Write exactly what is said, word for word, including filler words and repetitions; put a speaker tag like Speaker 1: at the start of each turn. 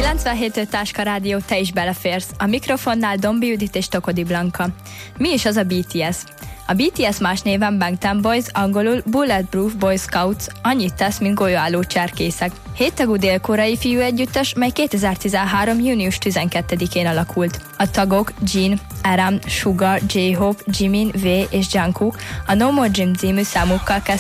Speaker 1: kilencvenhét öt Táska Rádió, te is beleférsz. A mikrofonnál Dombi Judit és Tokodi Blanka. Mi is az a bé té es? A bé té es más néven Bangtan Boys, angolul Bulletproof Boy Scouts, annyit tesz, mint golyóálló cserkészek. Héttagú dél-koreai fiú együttes, mely kétezer-tizenhárom. június tizenkettedikén alakult. A tagok Jin, Aram, Suga, J-Hope, Jimin, V és Jungkook a No More Dream című számukkal kezdték